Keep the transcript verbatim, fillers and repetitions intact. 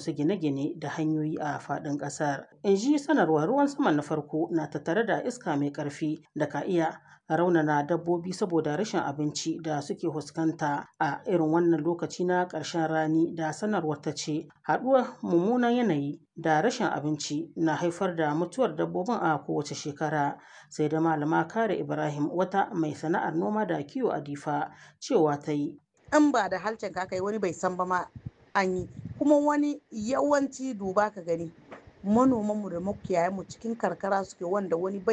wasu gine-gine da hanyoyi a faɗin ƙasar. In ji sanarwar, ruwan sama na farko na tattare da iska mai ƙarfi da ka iya raunana dabbobi saboda rashin abinci da suke fuskanta a irin wannan lokaci na ƙarshen rani. Da sanarwar ta ce haɗuwar mummunan yanayi da rashin abinci na haifar da mutuwar dabbobin a kowace shekara. Sai da malama Kare Ibrahim, wata mai sana'ar noma da kiwo a Difa, cewa ta yi, in ba da halcin ka kai wani bai san ba ma an yi, kuma wani yawanci duba ka gani manomanmu da makiyayanmu cikin karkara suke, wanda wani bai